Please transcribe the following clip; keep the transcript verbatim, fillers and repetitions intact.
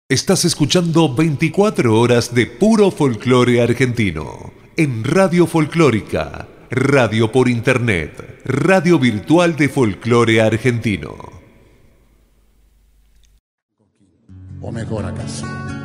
Estás escuchando veinticuatro horas de puro folclore argentino en Radio Folclórica, radio por internet, radio virtual de folclore argentino. O mejor acaso.